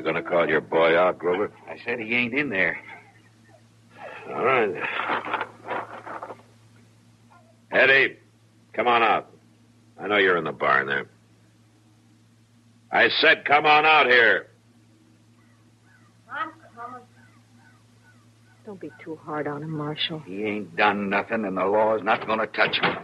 gonna call your boy out, Grover? I said he ain't in there. All right. Eddie, come on out. I know you're in the barn there. I said come on out here. I'm coming. Don't be too hard on him, Marshal. He ain't done nothing, and the law's not going to touch him.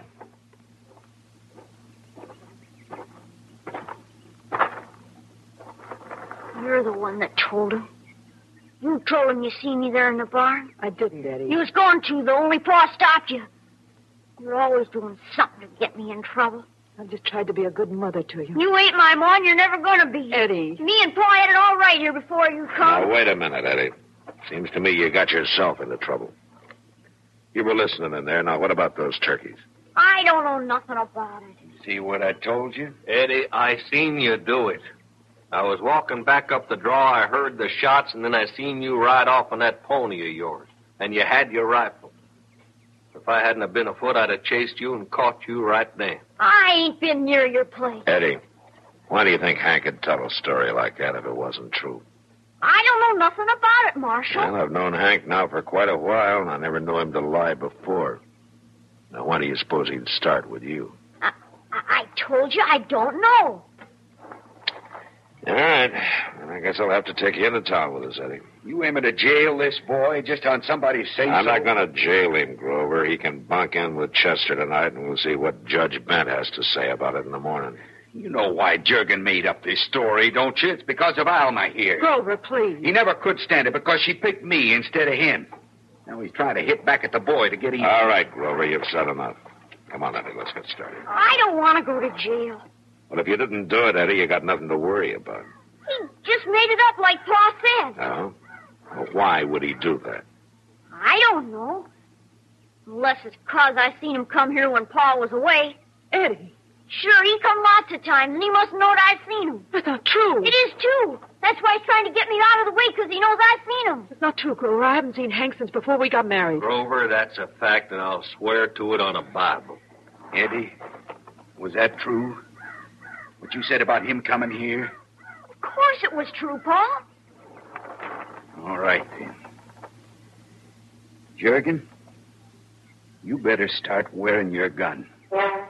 You're the one that told him. You told him you seen me there in the barn. I didn't, Eddie. You was going to, though. Only Pa stopped you. You're always doing something to get me in trouble. I just tried to be a good mother to you. You ain't my ma, and you're never going to be. Eddie. Me and Pa had it all right here before you come. Now, wait a minute, Eddie. Seems to me you got yourself into trouble. You were listening in there. Now, what about those turkeys? I don't know nothing about it. See what I told you? Eddie, I seen you do it. I was walking back up the draw, I heard the shots, and then I seen you ride off on that pony of yours. And you had your rifle. If I hadn't have been afoot, I'd have chased you and caught you right then. I ain't been near your place. Eddie, why do you think Hank would tell a story like that if it wasn't true? I don't know nothing about it, Marshal. Well, I've known Hank now for quite a while, and I never knew him to lie before. Now, why do you suppose he'd start with you? I told you I don't know. All right. Then I guess I'll have to take you into town with us, Eddie. You aiming to jail this boy just on somebody's say-so? I'm not going to jail him, Grover. He can bunk in with Chester tonight, and we'll see what Judge Bent has to say about it in the morning. You know why Jurgen made up this story, don't you? It's because of Alma here. Grover, please. He never could stand it because she picked me instead of him. Now he's trying to hit back at the boy to get even. All right, Grover, you've said enough. Come on, Eddie, let's get started. I don't want to go to jail. Well, if you didn't do it, Eddie, you got nothing to worry about. He just made it up like Pa said. Oh? Well, why would he do that? I don't know. Unless it's 'cause I seen him come here when Pa was away. Eddie. Sure, he come lots of times, and he must know that I seen him. That's not true. It is, too. That's why he's trying to get me out of the way, 'cause he knows I seen him. It's not true, Grover. I haven't seen Hank since before we got married. Grover, that's a fact, and I'll swear to it on a Bible. Eddie, was that true? What you said about him coming here? Of course it was true, Pa. All right, then. Jurgen, you better start wearing your gun.